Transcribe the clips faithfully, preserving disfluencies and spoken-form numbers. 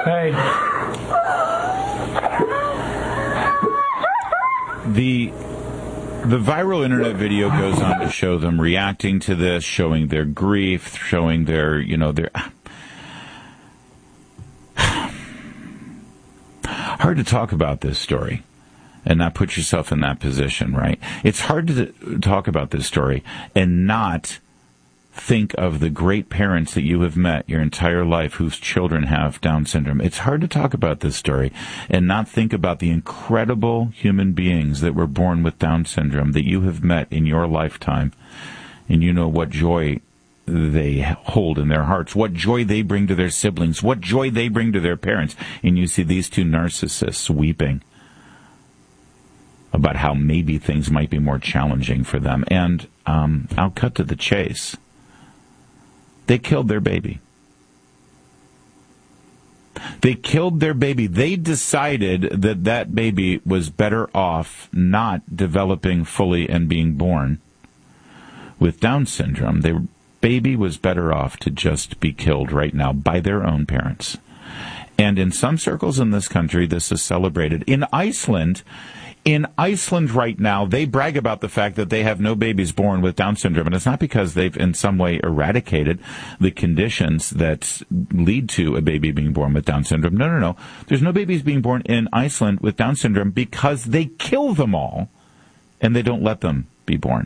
Hey. The the viral internet video goes on to show them reacting to this, showing their grief, showing their, you know, their... Hard to talk about this story and not put yourself in that position, right? It's hard to talk about this story and not think of the great parents that you have met your entire life whose children have Down syndrome. It's hard to talk about this story and not think about the incredible human beings that were born with Down syndrome that you have met in your lifetime, and you know what joy they hold in their hearts, what joy they bring to their siblings, what joy they bring to their parents, and you see these two narcissists weeping about how maybe things might be more challenging for them. And um, I'll cut to the chase. They killed their baby. They killed their baby. They decided that that baby was better off not developing fully and being born with Down syndrome. Their baby was better off to just be killed right now by their own parents. And in some circles in this country, this is celebrated. In Iceland, In Iceland right now, they brag about the fact that they have no babies born with Down syndrome, and it's not because they've in some way eradicated the conditions that lead to a baby being born with Down syndrome. No, no, no. There's no babies being born in Iceland with Down syndrome because they kill them all, and they don't let them be born.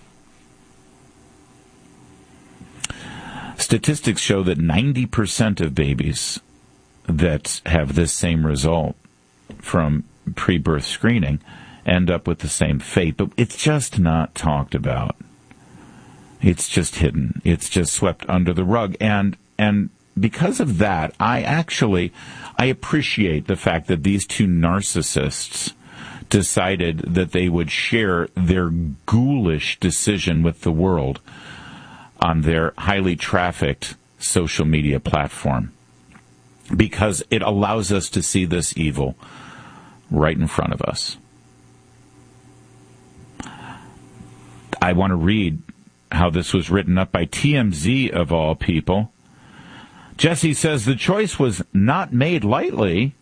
Statistics show that ninety percent of babies that have this same result from pre-birth screening end up with the same fate, but it's just not talked about. It's just hidden. It's just swept under the rug. And and because of that, I actually, I appreciate the fact that these two narcissists decided that they would share their ghoulish decision with the world on their highly trafficked social media platform, because it allows us to see this evil right in front of us. I want to read how this was written up by T M Z, of all people. Jesse says the choice was not made lightly.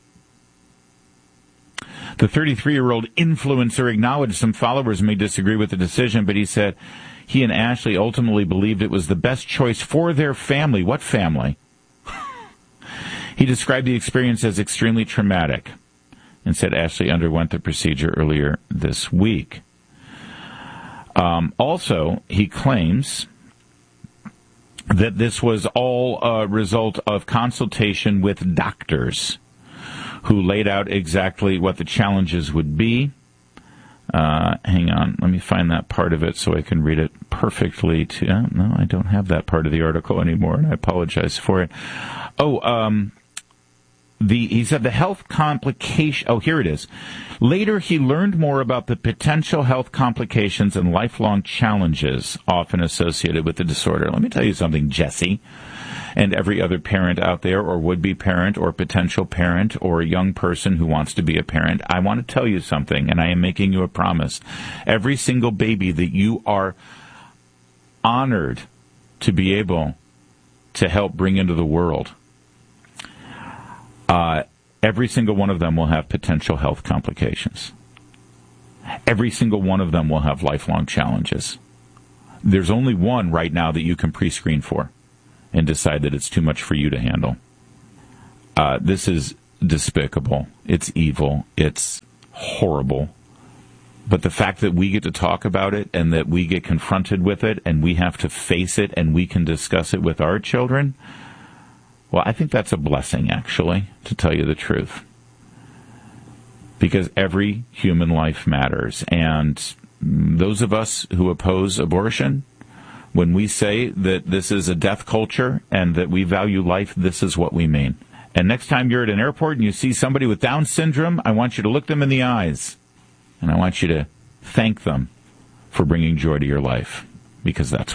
The thirty-three-year-old influencer acknowledged some followers may disagree with the decision, but he said he and Ashley ultimately believed it was the best choice for their family. What family? He described the experience as extremely traumatic and said Ashley underwent the procedure earlier this week. Um, also, he claims that this was all a result of consultation with doctors who laid out exactly what the challenges would be. Uh, hang on, let me find that part of it so I can read it perfectly. To, uh, no, I don't have that part of the article anymore, and I apologize for it. Oh, um... The, he said the health complication, oh, here it is. Later, he learned more about the potential health complications and lifelong challenges often associated with the disorder. Let me tell you something, Jesse, and every other parent out there, or would-be parent, or potential parent, or a young person who wants to be a parent. I want to tell you something, and I am making you a promise. Every single baby that you are honored to be able to help bring into the world, Uh, every single one of them will have potential health complications. Every single one of them will have lifelong challenges. There's only one right now that you can pre-screen for and decide that it's too much for you to handle. Uh, this is despicable. It's evil. It's horrible. But the fact that we get to talk about it and that we get confronted with it and we have to face it and we can discuss it with our children, well, I think that's a blessing, actually, to tell you the truth. Because every human life matters. And those of us who oppose abortion, when we say that this is a death culture and that we value life, this is what we mean. And next time you're at an airport and you see somebody with Down syndrome, I want you to look them in the eyes. And I want you to thank them for bringing joy to your life. Because that's what